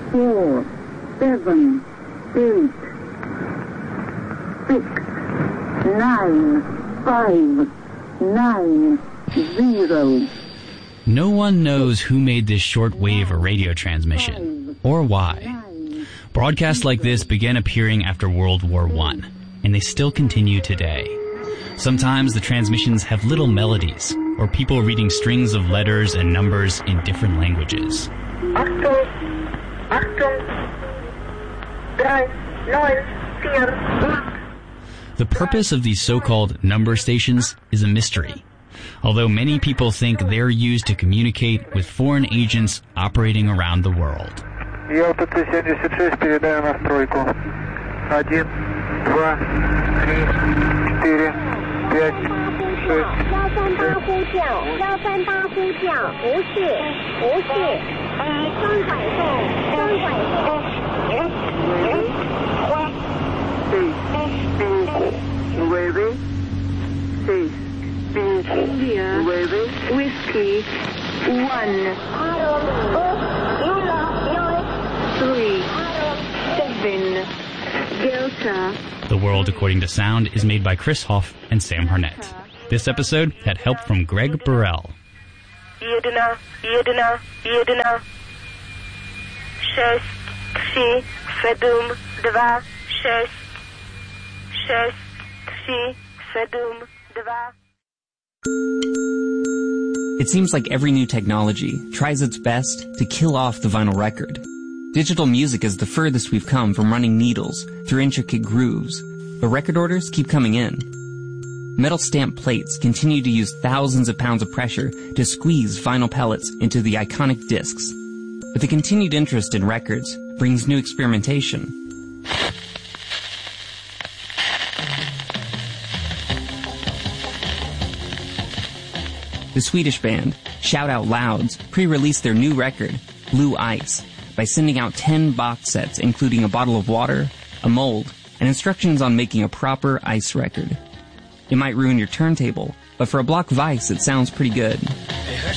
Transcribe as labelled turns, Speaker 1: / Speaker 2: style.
Speaker 1: 4, 7, 8, 6, 9, 5, 9, 0.
Speaker 2: No one knows who made this shortwave or radio transmission, or why. Broadcasts like this began appearing after World War I, and they still continue today. Sometimes the transmissions have little melodies, or people reading strings of letters and numbers in different languages.
Speaker 1: Achtung, Achtung, 3, 9, 4.
Speaker 2: The purpose of these so-called number stations is a mystery, although many people think they're used to communicate with foreign agents operating around the world.
Speaker 3: ЯЛТА-Т-76, передаю настройку. 1, 2, 3, 4, 5, 6.
Speaker 4: 138呼叫，138呼叫，不是，双拐动。
Speaker 1: 6, 5, 9, 6, 5, 9.
Speaker 4: Whiskey 1 3 7 Delta.
Speaker 2: The World According to Sound is made by Chris Hoff and Sam Harnett. This episode had help from Greg Burrell.
Speaker 5: 1, 1, 1, 6, 3, 7, 2, 6, 6, 3, 7, 2.
Speaker 6: It seems like every new technology tries its best to kill off the vinyl record. Digital music is the furthest we've come from running needles through intricate grooves, but record orders keep coming in. Metal stamp plates continue to use thousands of pounds of pressure to squeeze vinyl pellets into the iconic discs. But the continued interest in records brings new experimentation. The Swedish band Shout Out Louds pre-released their new record, Blue Ice, by sending out 10 box sets including a bottle of water, a mold, and instructions on making a proper ice record. It might ruin your turntable, but for a block of ice it sounds pretty good.